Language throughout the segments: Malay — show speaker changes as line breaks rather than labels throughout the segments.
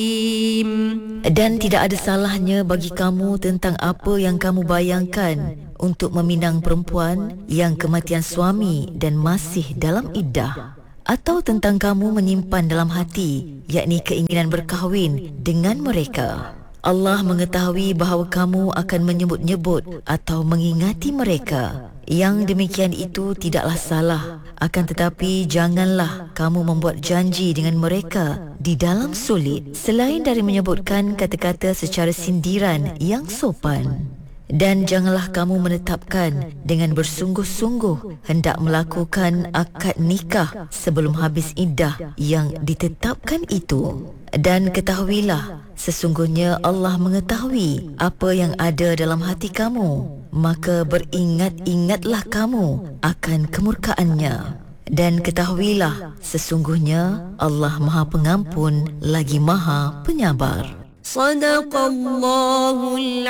Dan tidak ada salahnya bagi kamu tentang apa yang kamu bayangkan untuk meminang perempuan yang kematian suami dan masih dalam iddah, atau tentang kamu menyimpan dalam hati, yakni keinginan berkahwin dengan mereka. Allah mengetahui bahawa kamu akan menyebut-nyebut atau mengingati mereka. Yang demikian itu tidaklah salah. Akan tetapi janganlah kamu membuat janji dengan mereka di dalam sulit, selain dari menyebutkan kata-kata secara sindiran yang sopan. Dan janganlah kamu menetapkan dengan bersungguh-sungguh hendak melakukan akad nikah sebelum habis iddah yang ditetapkan itu. Dan ketahuilah, sesungguhnya Allah mengetahui apa yang ada dalam hati kamu. Maka beringat-ingatlah kamu akan kemurkaannya. Dan ketahuilah, sesungguhnya Allah Maha Pengampun lagi Maha Penyabar. Sadaqallahul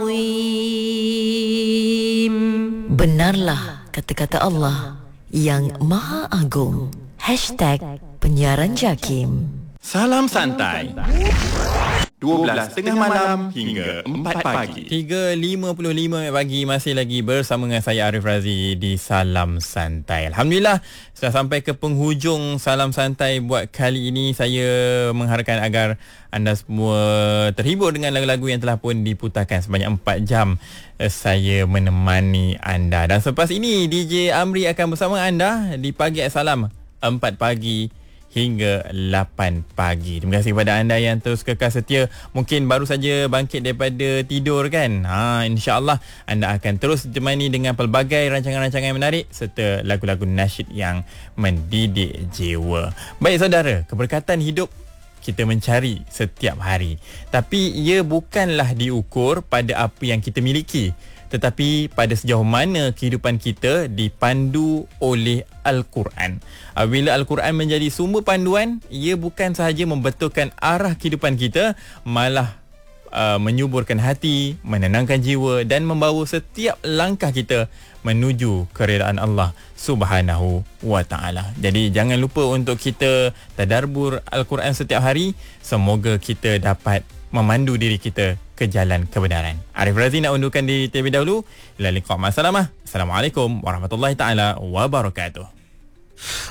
Azim. Benarlah kata-kata Allah yang Maha Agung. #Penyiaran Jakim.
Salam santai. 12.30 malam hingga 4 pagi.
3.55 pagi masih lagi bersama dengan saya Arif Razi di Salam Santai. Alhamdulillah sudah sampai ke penghujung Salam Santai buat kali ini. Saya mengharapkan agar anda semua terhibur dengan lagu-lagu yang telah pun diputarkan sebanyak 4 jam. Saya menemani anda, dan selepas ini DJ Amri akan bersama anda di Pagi Salam 4 pagi hingga 8 pagi. Terima kasih kepada anda yang terus kekal setia. Mungkin baru saja bangkit daripada tidur kan. InsyaAllah anda akan terus ditemani dengan pelbagai rancangan-rancangan yang menarik serta lagu-lagu nasyid yang mendidik jiwa. Baik saudara, keberkatan hidup kita mencari setiap hari. Tapi ia bukanlah diukur pada apa yang kita miliki, tetapi pada sejauh mana kehidupan kita dipandu oleh Al-Quran. Bila Al-Quran menjadi sumber panduan, ia bukan sahaja membetulkan arah kehidupan kita, malah menyuburkan hati, menenangkan jiwa dan membawa setiap langkah kita menuju keredaan Allah Subhanahu wa ta'ala. Jadi jangan lupa untuk kita tadabbur Al-Quran setiap hari. Semoga kita dapat memandu diri kita ke jalan kebenaran. Arif Razi nak undurkan diri terlebih dahulu. Ila liqa' ma'assalamah. Assalamualaikum warahmatullahi taala wabarakatuh.